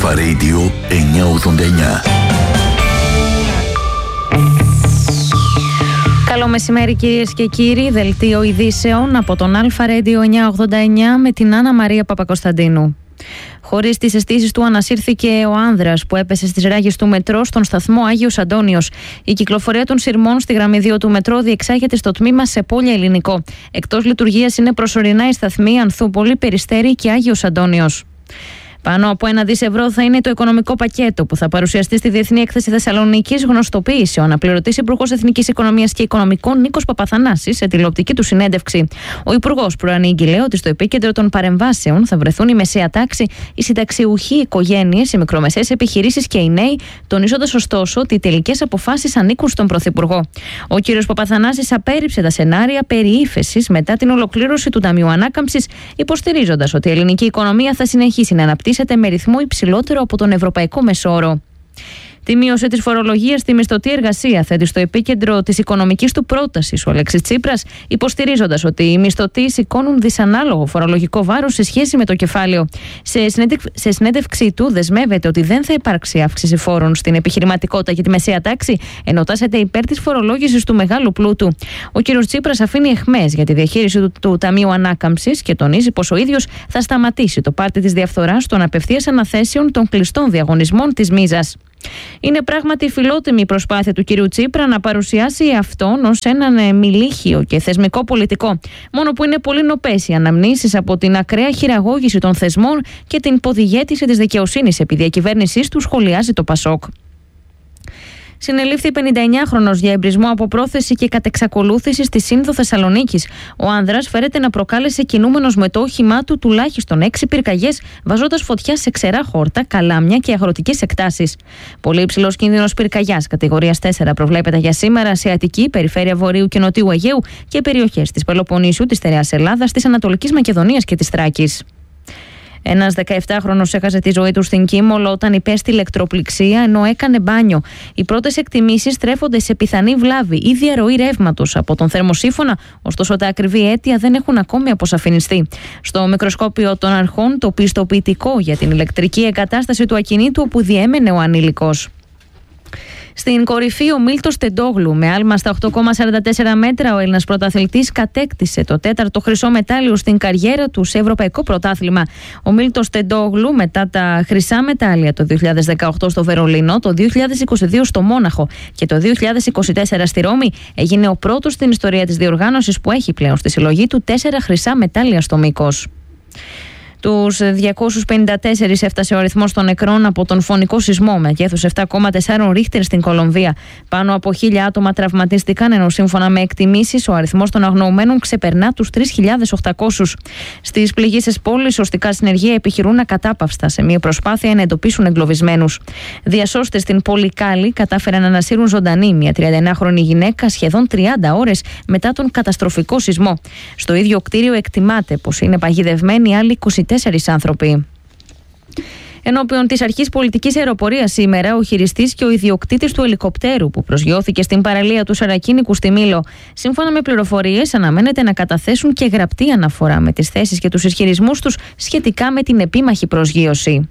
Αλφα Radio 989. Καλό μεσημέρι κυρίες και κύριοι, δελτίο ειδήσεων από τον Αλφα Radio 989 με την Άννα Μαρία Παπακοσταντίνου. Χωρίς τις αισθήσεις του ανασύρθηκε ο άνδρας που έπεσε στις ράγες του μετρό στον σταθμό Άγιος Αντώνιος. Η κυκλοφορία των σειρμών στη γραμμή 2 του μετρό διεξάγεται στο τμήμα Σεπόλια Ελληνικό. Εκτός λειτουργίας είναι προσωρινά οι σταθμοί Ανθούπολη, Περιστέρη και Άγιος Αντώνιος. Πάνω από 1 δις ευρώ θα είναι το οικονομικό πακέτο που θα παρουσιαστεί στη Διεθνή Έκθεση Θεσσαλονίκης, γνωστοποίησε ο αναπληρωτής Υπουργός Εθνικής Οικονομίας και Οικονομικών Νίκος Παπαθανάσης σε τηλεοπτική του συνέντευξη. Ο Υπουργός προανήγγειλε ότι στο επίκεντρο των παρεμβάσεων θα βρεθούν η μεσαία τάξη, οι συνταξιούχοι, οι οικογένειες, οι μικρομεσαίες επιχειρήσεις και οι νέοι, τονίζοντας ωστόσο ότι οι τελικές αποφάσεις ανήκουν στον Πρωθυπουργό. Ο κ. Παπαθανάσης απέρριψε τα σενάρια περί ύφεσης μετά την ολοκλήρωση του Ταμείου Ανάκαμψης, υποστηρίζοντας ότι η ελληνική οικονομία θα συνεχίσει να αναπτύσσεται με ρυθμό υψηλότερο από τον ευρωπαϊκό μεσόωρο. Τη μείωση της φορολογίας στη μισθωτή εργασία θέτει στο επίκεντρο της οικονομικής του πρότασης ο Αλέξης Τσίπρας, υποστηρίζοντας ότι οι μισθωτοί σηκώνουν δυσανάλογο φορολογικό βάρος σε σχέση με το κεφάλαιο. Σε συνέντευξή του δεσμεύεται ότι δεν θα υπάρξει αύξηση φόρων στην επιχειρηματικότητα και τη μεσαία τάξη, ενώ τάσεται υπέρ της φορολόγησης του μεγάλου πλούτου. Ο κ. Τσίπρας αφήνει αιχμές για τη διαχείριση του Ταμείου Ανάκαμψης και τονίζει πως ο ίδιος θα σταματήσει το πάρτι της διαφθοράς των απευθείας αναθέσεων των κλειστών διαγωνισμών της Μίζας. Είναι πράγματι φιλότιμη η προσπάθεια του κυρίου Τσίπρα να παρουσιάσει αυτόν ως έναν μιλίχιο και θεσμικό πολιτικό. Μόνο που είναι πολύ νοπές οι αναμνήσεις από την ακραία χειραγώγηση των θεσμών και την ποδηγέτηση της δικαιοσύνης επί διακυβέρνησής του, σχολιάζει το Πασόκ. Συνελήφθη 59χρονος για εμπρισμό από πρόθεση και κατεξακολούθηση στη Σύνδο Θεσσαλονίκης. Ο άνδρας φέρεται να προκάλεσε κινούμενος με το όχημά του τουλάχιστον 6 πυρκαγιές, βαζώντας φωτιά σε ξερά χόρτα, καλάμια και αγροτικές εκτάσεις. Πολύ υψηλός κίνδυνος πυρκαγιάς κατηγορίας 4 προβλέπεται για σήμερα σε Αττική, περιφέρεια Βορείου και Νοτιού Αιγαίου και περιοχές της Πελοποννήσου, της Στερεάς Ελλάδας, της Ανατολικής Μακεδονίας και της Θράκης. Ένας 17χρονος έχασε τη ζωή του στην Κίμολο όταν υπέστη ηλεκτροπληξία ενώ έκανε μπάνιο. Οι πρώτες εκτιμήσεις στρέφονται σε πιθανή βλάβη ή διαρροή ρεύματος από τον θερμοσύφωνα, ωστόσο τα ακριβή αίτια δεν έχουν ακόμη αποσαφινιστεί. Στο μικροσκόπιο των αρχών, το πιστοποιητικό για την ηλεκτρική εγκατάσταση του ακινήτου όπου διέμενε ο ανήλικος. Στην κορυφή, ο Μίλτος Τεντόγλου, με άλμα στα 8,44 μέτρα, ο Έλληνας πρωταθλητής κατέκτησε το 4ο χρυσό μετάλλιο στην καριέρα του σε ευρωπαϊκό πρωτάθλημα. Ο Μίλτος Τεντόγλου, μετά τα χρυσά μετάλλια το 2018 στο Βερολίνο, το 2022 στο Μόναχο και το 2024 στη Ρώμη, έγινε ο πρώτος στην ιστορία της διοργάνωσης που έχει πλέον στη συλλογή του 4 χρυσά μετάλλια στο μήκος. Τους 254 έφτασε ο αριθμός των νεκρών από τον φωνικό σεισμό μεγέθους 7,4 ρίχτερ στην Κολομβία. Πάνω από 1.000 άτομα τραυματίστηκαν, ενώ σύμφωνα με εκτιμήσεις ο αριθμός των αγνοωμένων ξεπερνά τους 3.800. Στις πληγήσεις πόλης, σωστικά συνεργεία επιχειρούν ακατάπαυστα σε μια προσπάθεια να εντοπίσουν εγκλωβισμένους. Διασώστες στην πόλη Κάλι κατάφεραν να ανασύρουν ζωντανή μια 39χρονη γυναίκα σχεδόν 30 ώρες μετά τον καταστροφικό σεισμό. Στο ίδιο κτίριο εκτιμάται πως είναι παγιδευμένοι άλλοι 24 άνθρωποι. Ενώπιον της αρχής πολιτικής αεροπορίας σήμερα, ο χειριστής και ο ιδιοκτήτης του ελικοπτέρου που προσγειώθηκε στην παραλία του Σαρακίνικου στη Μήλο, σύμφωνα με πληροφορίες, αναμένεται να καταθέσουν και γραπτή αναφορά με τις θέσεις και τους ισχυρισμούς τους σχετικά με την επίμαχη προσγείωση.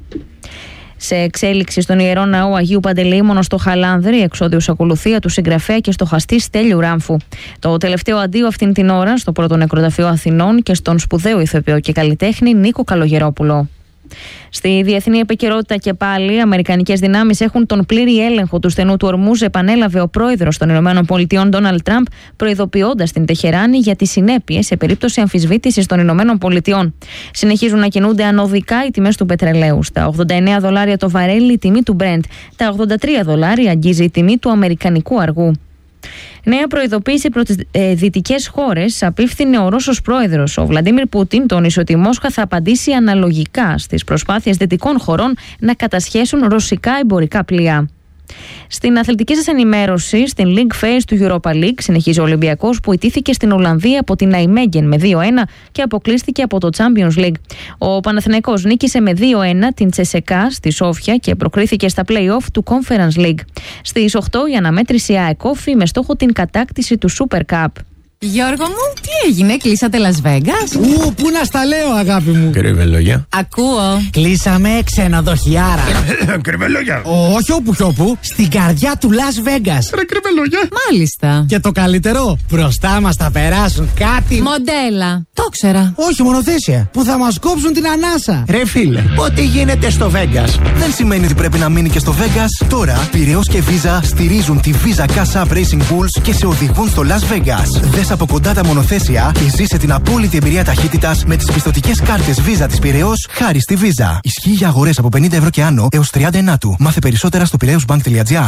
Σε εξέλιξη στον Ιερό Ναό Αγίου Παντελεήμονο στο Χαλάνδρη, εξώδιος ακολουθία του συγγραφέα και στοχαστή Στέλιου Ράμφου. Το τελευταίο αντίο αυτήν την ώρα στο Πρώτο Νεκροταφείο Αθηνών και στον σπουδαίο ηθοποιό και καλλιτέχνη Νίκο Καλογερόπουλο. Στη διεθνή επικαιρότητα και πάλι, οι αμερικανικές δυνάμεις έχουν τον πλήρη έλεγχο του στενού του Ορμούζ, επανέλαβε ο πρόεδρος των ΗΠΑ Ντόναλντ Τραμπ, προειδοποιώντας την Τεχεράνη για τις συνέπειες σε περίπτωση αμφισβήτησης των ΗΠΑ. Συνεχίζουν να κινούνται ανωδικά οι τιμές του πετρελαίου. Στα $89 το βαρέλι η τιμή του Brent, τα $83 αγγίζει η τιμή του αμερικανικού αργού. Νέα προειδοποίηση προς τις δυτικές χώρες απίφθινε ο Ρώσος πρόεδρος. Ο Βλαντίμιρ Πούτιν τόνισε ότι η Μόσχα θα απαντήσει αναλογικά στις προσπάθειες δυτικών χωρών να κατασχέσουν ρωσικά εμπορικά πλοία. Στην αθλητική σας ενημέρωση, στην League Phase του Europa League συνεχίζει ο Ολυμπιακός που ιτήθηκε στην Ολλανδία από την Ναϊμέγεν με 2-1 και αποκλείστηκε από το Champions League. Ο Παναθηναϊκός νίκησε με 2-1 την Τσεσεκά στη Σόφια και προκρίθηκε στα play-off του Conference League. Στις 8 η αναμέτρηση ΑΕΚ Όφη με στόχο την κατάκτηση του Super Cup. Γιώργο μου, τι έγινε, κλείσατε Las Vegas? Πού να στα λέω, αγάπη μου. Κρυβελόγια. Ακούω. Κλείσαμε ξενοδοχιάρα. Κρυβελόγια. Όχι όπου κι όπου, στην καρδιά του Las Vegas. Ρε κρυβελόγια. Μάλιστα. Και το καλύτερο, μπροστά μας θα περάσουν κάτι. Μοντέλα. Το ξέρα. Όχι, μονοθέσια. Που θα μας κόψουν την ανάσα. Ρε φίλε, ό,τι γίνεται στο Vegas δεν σημαίνει ότι πρέπει να μείνει και στο Vegas. Τώρα, Πειραιώς και Visa στηρίζουν τη Visa Cash App Racing Bulls και σε οδηγούν στο Las Vegas. Δες από κοντά τα μονοθέσια και ζήσε την απόλυτη εμπειρία ταχύτητας με τις πιστωτικές κάρτες Visa της Πειραιώς χάρη στη Visa. Ισχύει για αγορές από 50 ευρώ και άνω έως 30 του. Μάθε περισσότερα στο piraeusbank.gr.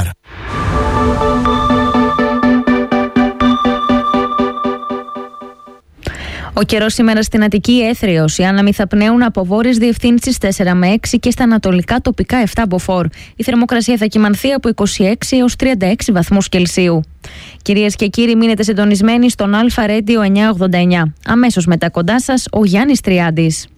Ο καιρός σήμερα στην Αττική έθριος. Οι άνεμοι θα πνέουν από βόρειες διευθύνσεις 4 με 6 και στα ανατολικά τοπικά 7 μποφόρ. Η θερμοκρασία θα κυμανθεί από 26 έως 36 βαθμούς Κελσίου. Κυρίες και κύριοι, μείνετε συντονισμένοι στον Αλφα Radio 989. Αμέσως μετά κοντά σας ο Γιάννης Τριάντης.